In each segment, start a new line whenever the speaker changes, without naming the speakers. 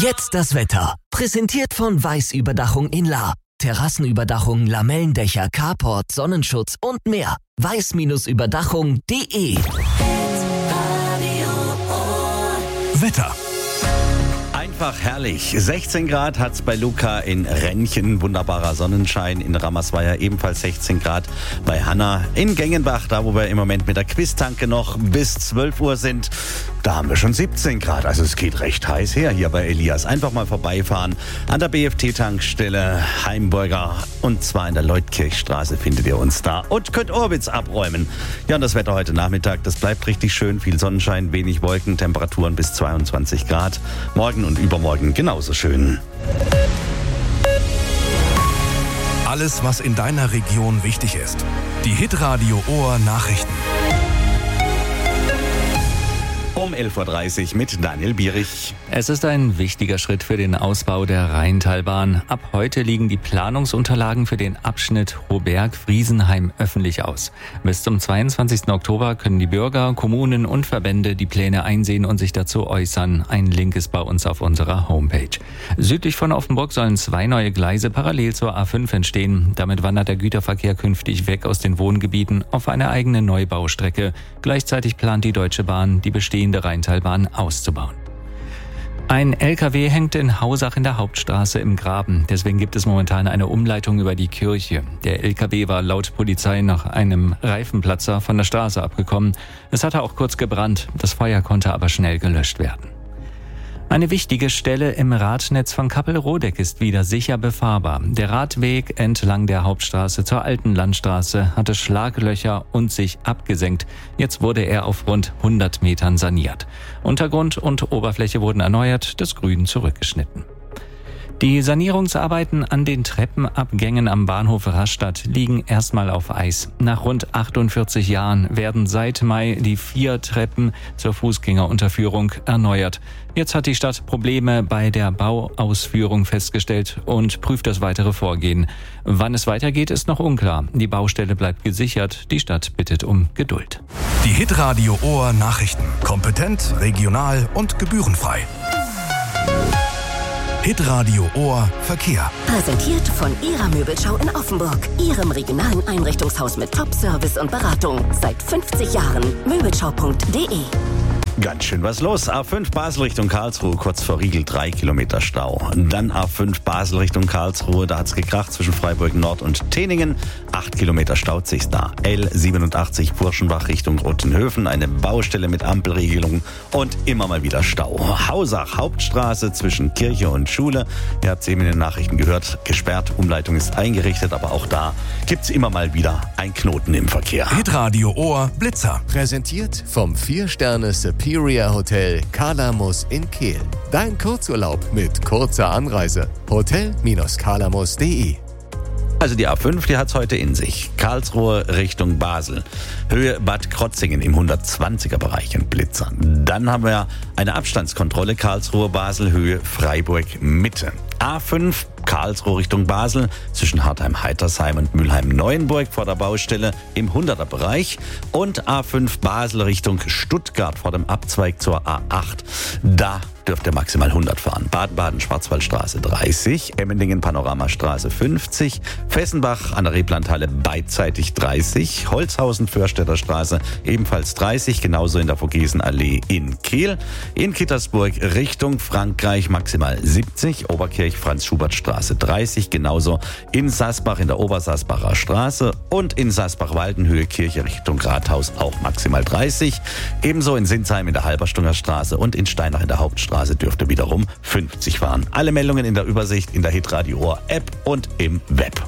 Jetzt das Wetter. Präsentiert von Weiß-Überdachung in Lahr. Terrassenüberdachung, Lamellendächer, Carport, Sonnenschutz und mehr. weiß-überdachung.de.
Wetter.
Einfach herrlich. 16 Grad hat es bei Luca in Rennchen. Wunderbarer Sonnenschein. In Rammersweier ebenfalls 16 Grad. Bei Hanna in Gengenbach, da wo wir im Moment mit der Quiztanke noch bis 12 Uhr sind, da haben wir schon 17 Grad. Also es geht recht heiß her hier bei Elias. Einfach mal vorbeifahren an der BFT-Tankstelle Heimburger. Und zwar in der Leutkirchstraße findet ihr uns da. Und könnt Orbitz abräumen. Ja, und das Wetter heute Nachmittag, das bleibt richtig schön. Viel Sonnenschein, wenig Wolken, Temperaturen bis 22 Grad. Morgen und übermorgen genauso schön.
Alles, was in deiner Region wichtig ist. Die Hitradio Ohr Nachrichten.
Um 11.30 Uhr mit Daniel Bierich.
Es ist ein wichtiger Schritt für den Ausbau der Rheintalbahn. Ab heute liegen die Planungsunterlagen für den Abschnitt Hohberg-Friesenheim öffentlich aus. Bis zum 22. Oktober können die Bürger, Kommunen und Verbände die Pläne einsehen und sich dazu äußern. Ein Link ist bei uns auf unserer Homepage. Südlich von Offenburg sollen 2 neue Gleise parallel zur A5 entstehen. Damit wandert der Güterverkehr künftig weg aus den Wohngebieten auf eine eigene Neubaustrecke. Gleichzeitig plant die Deutsche Bahn, die bestehende Rheintalbahn auszubauen. Ein LKW hängt in Hausach in der Hauptstraße im Graben. Deswegen gibt es momentan eine Umleitung über die Kirche. Der LKW war laut Polizei nach einem Reifenplatzer von der Straße abgekommen. Es hatte auch kurz gebrannt. Das Feuer konnte aber schnell gelöscht werden. Eine wichtige Stelle im Radnetz von Kappel-Rodeck ist wieder sicher befahrbar. Der Radweg entlang der Hauptstraße zur Alten Landstraße hatte Schlaglöcher und sich abgesenkt. Jetzt wurde er auf rund 100 Metern saniert. Untergrund und Oberfläche wurden erneuert, das Grün zurückgeschnitten. Die Sanierungsarbeiten an den Treppenabgängen am Bahnhof Rastatt liegen erstmal auf Eis. Nach rund 48 Jahren werden seit Mai die 4 Treppen zur Fußgängerunterführung erneuert. Jetzt hat die Stadt Probleme bei der Bauausführung festgestellt und prüft das weitere Vorgehen. Wann es weitergeht, ist noch unklar. Die Baustelle bleibt gesichert. Die Stadt bittet um Geduld.
Die Hitradio Ohr Nachrichten. Kompetent, regional und gebührenfrei. Hitradio Ohr Verkehr.
Präsentiert von Ihrer Möbelschau in Offenburg. Ihrem regionalen Einrichtungshaus mit Top-Service und Beratung. Seit 50 Jahren. Möbelschau.de.
Ganz schön was los. A5 Basel Richtung Karlsruhe, kurz vor Riegel 3 Kilometer Stau. Dann A5 Basel Richtung Karlsruhe, da hat's gekracht zwischen Freiburg Nord und Teningen. 8 Kilometer staut sich's da. L87 Burschenbach Richtung Ottenhöfen, eine Baustelle mit Ampelregelung und immer mal wieder Stau. Hausach Hauptstraße zwischen Kirche und Schule. Ihr habt's eben in den Nachrichten gehört, gesperrt, Umleitung ist eingerichtet, aber auch da gibt's immer mal wieder ein Knoten im Verkehr.
Hitradio Ohr Blitzer.
Präsentiert vom 4-Sterne Superior Hotel Kalamus in Kehl. Dein Kurzurlaub mit kurzer Anreise. Hotel-kalamus.de.
Also die A5, die hat's heute in sich. Karlsruhe Richtung Basel. Höhe Bad Krotzingen im 120er Bereich in Blitzern. Dann haben wir eine Abstandskontrolle Karlsruhe Basel Höhe Freiburg Mitte. A5 Karlsruhe Richtung Basel zwischen Hartheim-Heitersheim und Mülheim-Neuenburg vor der Baustelle im 100er Bereich und A5 Basel Richtung Stuttgart vor dem Abzweig zur A8. Da dürft ihr maximal 100 fahren. Baden-Baden-Schwarzwaldstraße 30, Emmendingen Panoramastraße 50, Fessenbach an der Reblandhalle beidseitig 30, Holzhausen Förstädter Straße ebenfalls 30, genauso in der Vogesenallee in Kehl. In Kittersburg Richtung Frankreich maximal 70, Oberkirch Franz-Schubert-Straße 30, genauso in Sasbach in der Obersasbacher Straße und in Sasbach-Waldenhöhe Kirche Richtung Rathaus auch maximal 30, ebenso in Sinsheim in der Halberstunger Straße und in Steinach in der Hauptstraße dürfte wiederum 50 fahren. Alle Meldungen in der Übersicht in der Hitradio Ohr App und im Web.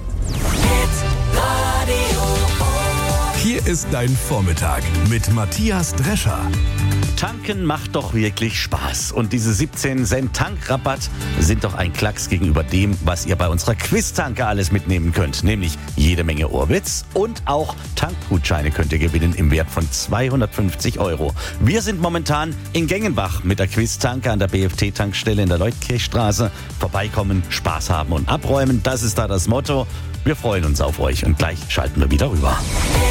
Hier ist dein Vormittag mit Matthias Drescher.
Tanken macht doch wirklich Spaß. Und diese 17 Cent Tankrabatt sind doch ein Klacks gegenüber dem, was ihr bei unserer Quiztanke alles mitnehmen könnt. Nämlich jede Menge Ohrwitz und auch Tankgutscheine könnt ihr gewinnen im Wert von 250 €. Wir sind momentan in Gengenbach mit der Quiztanke an der BFT-Tankstelle in der Leutkirchstraße. Vorbeikommen, Spaß haben und abräumen, das ist da das Motto. Wir freuen uns auf euch und gleich schalten wir wieder rüber.